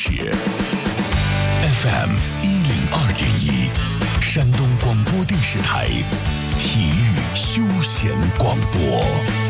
史 FM 102.1，山东广播电视台体育休闲广播。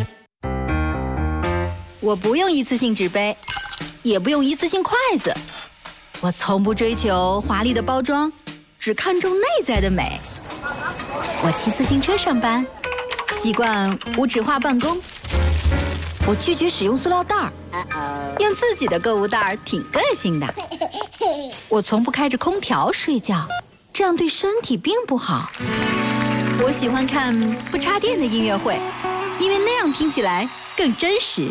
我不用一次性纸杯，也不用一次性筷子，我从不追求华丽的包装，只看重内在的美。我骑自行车上班，习惯无纸化办公。我拒绝使用塑料袋儿，用自己的购物袋儿挺个性的。我从不开着空调睡觉，这样对身体并不好。我喜欢看不插电的音乐会，因为那样听起来更真实。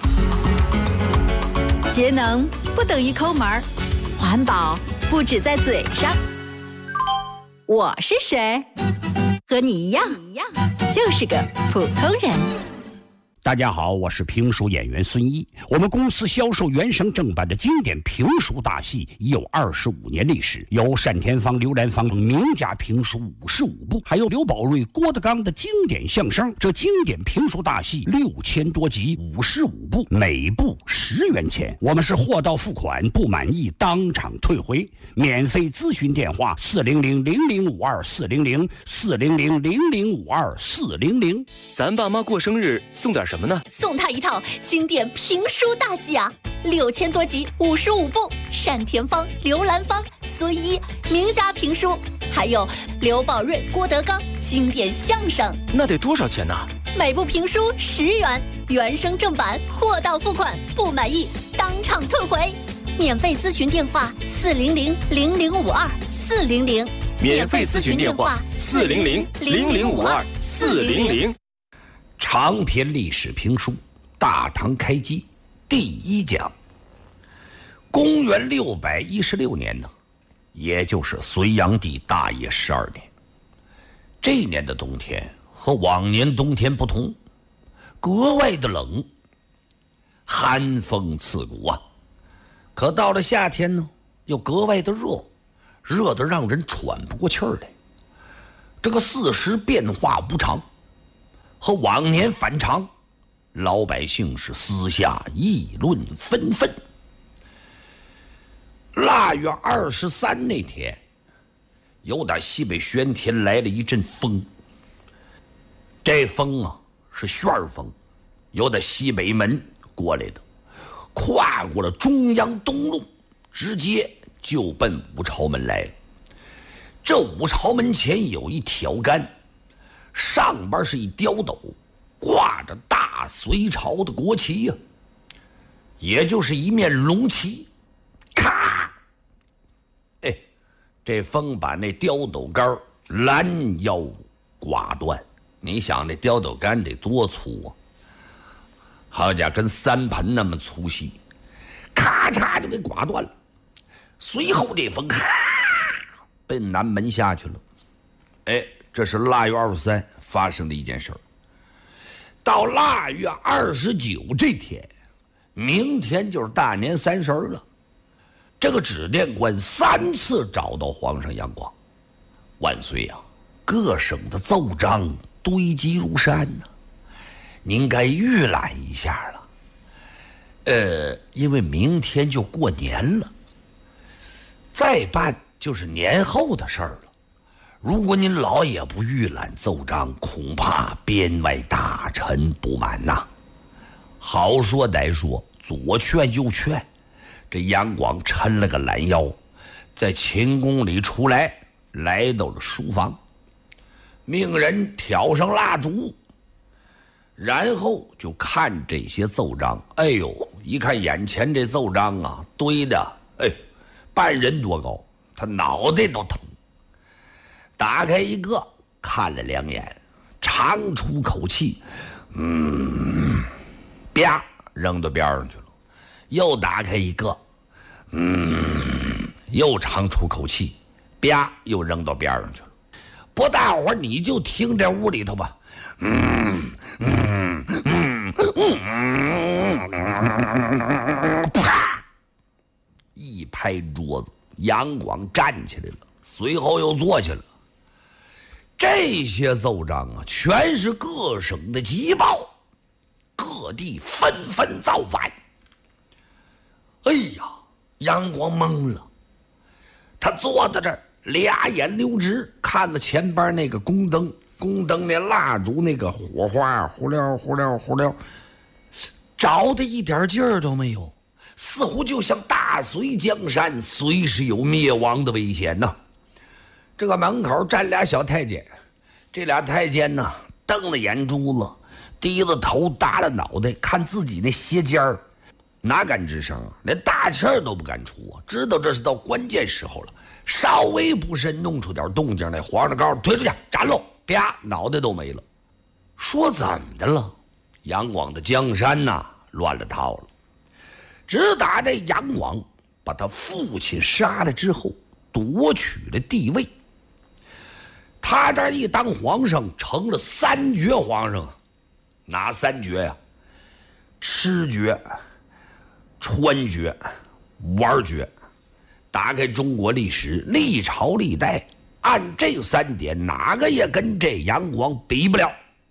节能不等于抠门儿，环保不止在嘴上。我是谁？和你一样，就是个普通人。 大家好，我是评书演员孙一。我们公司销售原声正版的经典评书大戏已有25年历史，有单田芳、刘兰芳名家评书55部，还有刘宝瑞、郭德纲的经典相声。这经典评书大戏6000多集，55部，每部10元钱。我们是货到付款，不满意当场退回。免费咨询电话400-0052-400，400-0052-400。 咱爸妈过生日送点什么呢？ 送他一套经典评书大戏啊，6000多集，55部，单田芳、刘兰芳、孙一名家评书，还有刘宝瑞、郭德纲经典相声。 那得多少钱呢？ 每部评书10元，原声正版，货到付款，不满意当场退回。免费咨询电话400-0052-400， 免费咨询电话400-0052-400。 长篇历史评书《大唐开基》第1讲。公元616年呢，也就是隋炀帝大业12年。这一年的冬天和往年冬天不同，格外的冷，寒风刺骨啊。可到了夏天呢，又格外的热，热得让人喘不过气儿来。这个4时变化无常，和往年反常，老百姓是私下议论纷纷。腊月23那天，有打西北玄天来了一阵风。这风啊是旋风，由打西北门过来的，跨过了中央东路，直接就奔武朝门来了。这武朝门前有一条杆，上边是一雕斗，挂着大隋朝的国旗呀，也就是一面龙旗。咔！哎，这风把那雕斗杆拦腰刮断。你想那雕斗杆得多粗啊？好家伙，跟3盆那么粗细，咔嚓就给刮断了。随后这风咔奔南门下去了。哎，这是腊月23发生的一件事儿。到腊月29这天，明天就是大年30了。这个指电官3次找到皇上杨广，万岁呀，各省的奏章堆积如山呢，您该预览一下了。因为明天就过年了，再办就是年后的事儿了。如果您老也不预览奏章，恐怕边外大臣不满呐。好说歹说，左劝右劝，这杨广抻了个懒腰，在寝宫里出来，来到了书房，命人挑上蜡烛，然后就看这些奏章。哎呦，一看眼前这奏章啊，堆的半人多高，他脑袋都疼。打开一个，看了2眼，长出口气，啪，扔到边上去了。又打开一个，又长出口气，啪，又扔到边上去了。不大会儿，你就听这屋里头吧，啪，一拍桌子，杨广站起来了，随后又坐起来了。这些奏章啊，全是各省的急报，各地纷纷造反。哎呀， 杨广懵了，他坐在这儿，俩眼溜直，看着前边那个宫灯那蜡烛那个火花，呼溜呼溜呼溜，着的一点劲儿都没有，似乎就像大隋江山随时有灭亡的危险呢。这个门口站俩小太监，这俩太监呢，瞪了眼珠子，低着头，耷拉脑袋，看自己那鞋尖儿，哪敢吱声啊？连大气儿都不敢出啊！知道这是到关键时候了，稍微不慎弄出点动静来，皇上告诉推出去斩喽，啪，脑袋都没了。说怎么的了？杨广的江山呐，乱了套了。只打这杨广把他父亲杀了之后，夺取了帝位。他这一当皇上，成了三绝皇上。哪三绝呀？吃绝、穿绝、玩绝。打开中国历史，历朝历代，按这三点，哪个也跟这杨广比不了。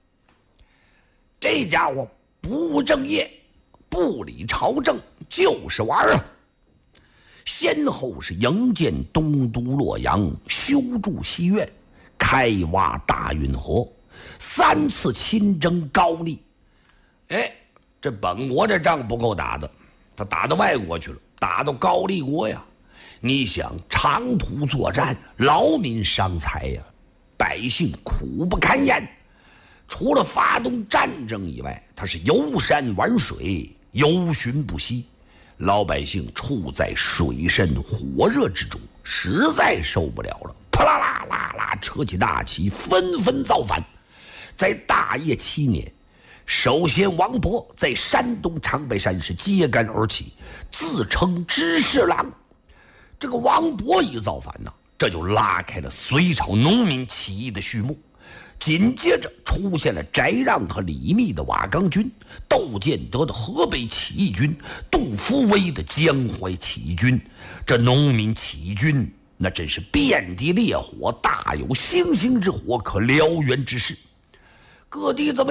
这家伙不务正业，不理朝政，就是玩啊！先后是营建东都洛阳，修筑西苑，开挖大运河，3次亲征高丽。这本国这仗不够打的，他打到外国去了，打到高丽国呀。你想长途作战，劳民伤财呀，百姓苦不堪言。除了发动战争以外，他是游山玩水，游巡不息，老百姓处在水深火热之中，实在受不了了，啪啦啦啦啦，扯起大旗，纷纷造反。在大业7年，首先王勃在山东长白山是揭竿而起，自称知侍郎。这个王勃一造反呢，这就拉开了隋朝农民起义的序幕。紧接着出现了翟让和李密的瓦岗军，窦建德的河北起义军，杜伏威的江淮起义军。这农民起义军那真是遍地烈火，大有星星之火可燎原之势。各地怎么